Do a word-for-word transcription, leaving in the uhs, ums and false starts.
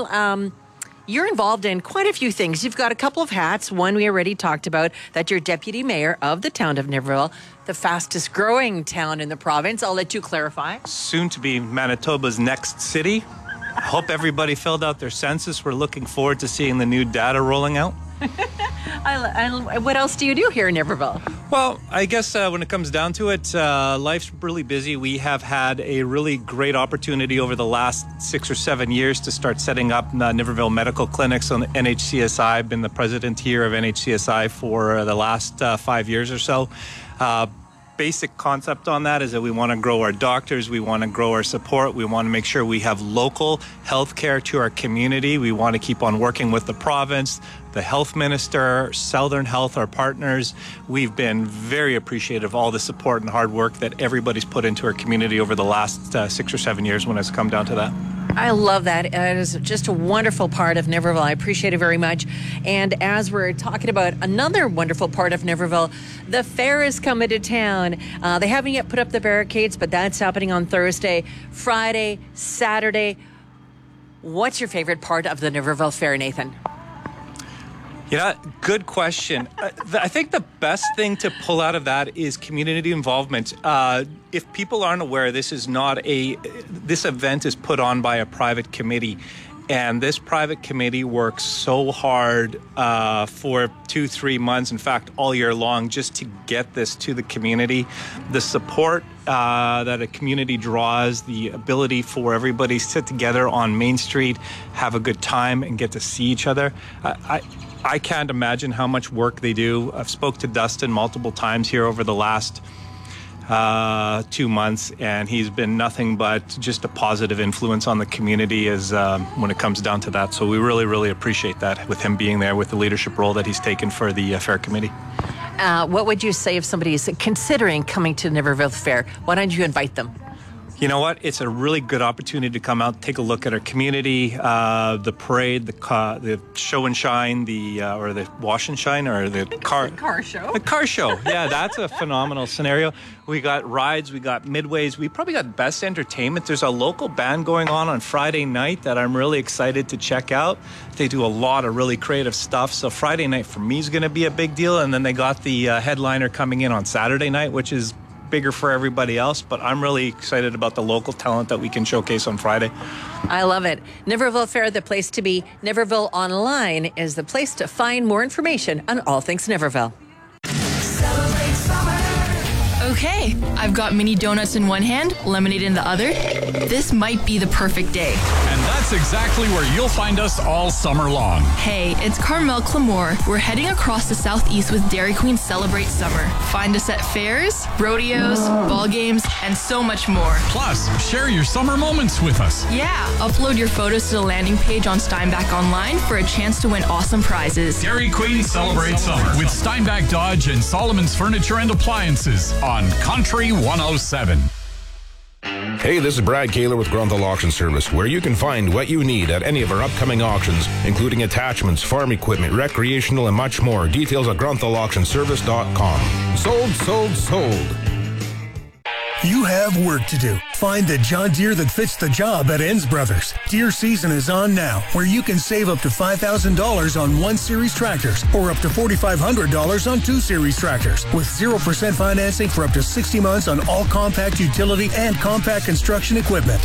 um, you're involved in quite a few things. You've got a couple of hats. One we already talked about, that you're deputy mayor of the town of Niverville, the fastest growing town in the province. I'll let you clarify. Soon to be Manitoba's next city. I hope everybody filled out their census. We're looking forward to seeing the new data rolling out. I, I, what else do you do here in Niverville? Well, I guess uh, when it comes down to it, uh, life's really busy. We have had a really great opportunity over the last six or seven years to start setting up uh, Niverville medical clinics on N H C S I. I've been the president here of N H C S I for uh, the last uh, five years or so. Uh, basic concept on that is that we want to grow our doctors, we want to grow our support, we want to make sure we have local health care to our community. We want to keep on working with the province, the health minister, Southern Health, our partners. We've been very appreciative of all the support and hard work that everybody's put into our community over the last uh, six or seven years when it's come down to that. I love that. It is just a wonderful part of Niverville. I appreciate it very much. And as we're talking about another wonderful part of Niverville, the fair is coming to town. Uh, they haven't yet put up the barricades, but that's happening on Thursday, Friday, Saturday. What's your favorite part of the Niverville Fair, Nathan? Yeah, good question. uh, th- I think the best thing to pull out of that is community involvement. Uh, if people aren't aware, this is not a, this event is put on by a private committee. And this private committee works so hard uh, for two, three months, in fact, all year long, just to get this to the community. The support uh, that a community draws, the ability for everybody to sit together on Main Street, have a good time, and get to see each other. I, I I can't imagine how much work they do. I've spoke to Dustin multiple times here over the last uh, two months, and he's been nothing but just a positive influence on the community as um, when it comes down to that. So we really, really appreciate that with him being there with the leadership role that he's taken for the uh, Fair Committee. Uh, what would you say if somebody is considering coming to Niverville Fair? Why don't you invite them? You know what? It's a really good opportunity to come out, take a look at our community, uh, the parade, the car, the show and shine, the uh, or the wash and shine, or the car the car show. The car show. Yeah, that's a phenomenal scenario. We got rides, we got midways, we probably got best entertainment. There's a local band going on on Friday night that I'm really excited to check out. They do a lot of really creative stuff. So Friday night for me is going to be a big deal, and then they got the uh, headliner coming in on Saturday night, which is bigger for everybody else, but I'm really excited about the local talent that we can showcase on Friday. I love it. Niverville Fair, the place to be. Niverville Online is the place to find more information on all things Niverville. Okay, I've got mini donuts in one hand, lemonade in the other. This might be the perfect day. And that's exactly where you'll find us all summer long. Hey, it's Carmel Clamore. We're heading across the southeast with Dairy Queen Celebrate Summer. Find us at fairs, rodeos, ball games, and so much more. Plus, share your summer moments with us. Yeah, upload your photos to the landing page on Steinbach Online for a chance to win awesome prizes. Dairy Queen Celebrate Summer with Steinbach Dodge and Solomon's Furniture and Appliances on Country one oh seven. Hey, this is Brad Kaler with Grunthal Auction Service, where you can find what you need at any of our upcoming auctions, including attachments, farm equipment, recreational, and much more. Details at grunthal auction service dot com. Sold, sold, sold. You have work to do. Find the John Deere that fits the job at Enns Brothers. Deere season is on now, where you can save up to five thousand dollars on one series tractors or up to four thousand five hundred dollars on two series tractors with zero percent financing for up to sixty months on all compact utility and compact construction equipment.